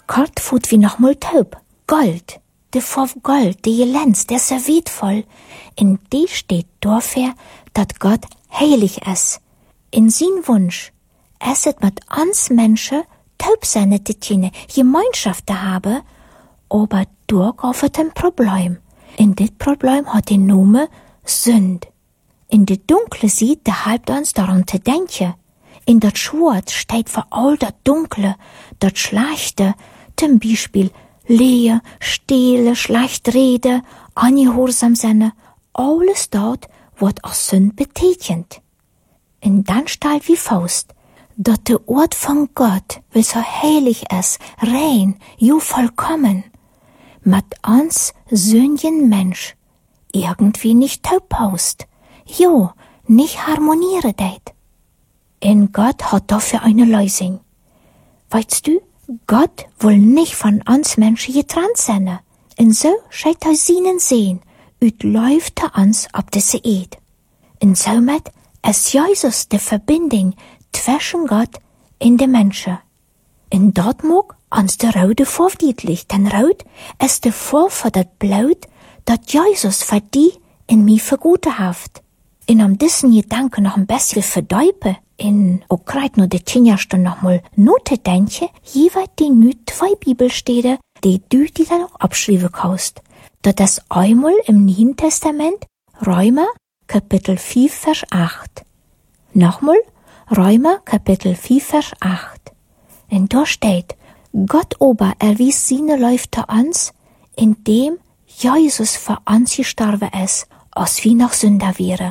Kort fut wie noch mal taub. Gold. De Vorf Gold, de Jelenz, der so wertvoll. In die steht dafür, dat Gott heilig ist. In sin Wunsch, es mit uns Menschen taub seine Tittine, Gemeinschaft habe, aber durch auf ein Problem. In dit Problem hat den Name Sünd. In de Dunkle sieht, der halbt uns daran zu denken. In dat Schwarz steht vor all dat Dunkle, dat Schlechte, zum Beispiel Lehe, Stehle, Schlechtrede, Ungehorsam sein, alles dort wird als Sünd betätigt. Und dann steht wie Faust, dat der Ort von Gott, wie so heilig ist, rein, jo vollkommen, mit uns sündigen Mensch irgendwie nicht taub haust, jo, nicht harmoniere det. Und Gott hat dafür eine Lösung. Weißt du, Gott will nicht von uns Menschen getrennt sein. Und so scheint er seinen sehen, ut läuft er uns auf diese Erde. Und somit ist Jesus die Verbindung zwischen Gott und den Menschen. Und dort mag uns der rote vordietlich, denn rot ist der Vor für das Blut, das Jesus für die in mir vergute haft. Und diesen Gedanken noch ein bisschen verdäupen, in auch grad nur die 10 Jahre noch mal Note denke, jeweils die nü 2 Bibelstelle, die du dir dann auch abschreiben kannst. Das ist einmal im Neuen Testament, Römer, Kapitel 4, Vers 8. Nochmal, Römer, Kapitel 4, Vers 8. Und da steht, Gott aber erwies seine Läufe uns, indem Jesus für uns gestorben ist, als wir noch Sünder wären.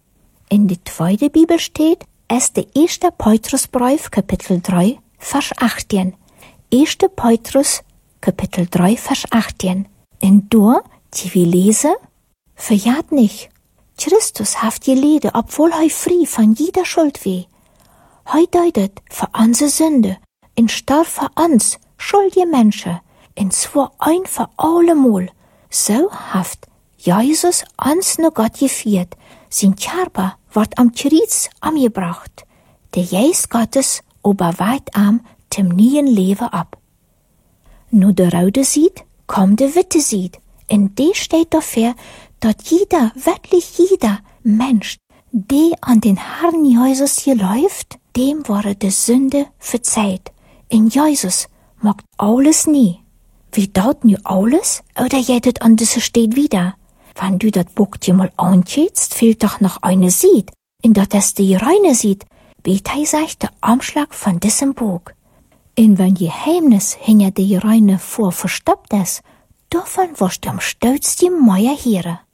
In der 2. Bibel steht, ist der 1. Petrusbrief, Kapitel 3, Vers 18. 1. Petrus, Kapitel 3, Vers 18. Und da, die wir lesen, verjagt nicht. Christus haft geleden, obwohl er frei von jeder Schuld weh. Heu deutet für unsere Sünde, und starb für uns, schuldige Menschen, und zwar ein für allemal. So haft Jesus uns nur Gott geführt, sein Körper wird am Kreuz angebracht. Der Geist Gottes oberweit am dem neuen Leben ab. Nur der rote Sied kommt der witte Sied. Und die steht dafür, dass jeder, wirklich jeder Mensch, der an den Herrn Jesus hier läuft, dem wurde die Sünde verzeiht. In Jesus macht alles nie. Wie dort nu alles, oder jedet an diese steht wieder? Wenn du dat Buch dir mal anschaust, fehlt doch noch eine Sied, in dat es die reine Sied, wie sagt der Anschlag von diesem Buch. Und wenn Geheimnis hinter die reine vor verstoppt ist, davon wirst du am Stolz die Meier hören.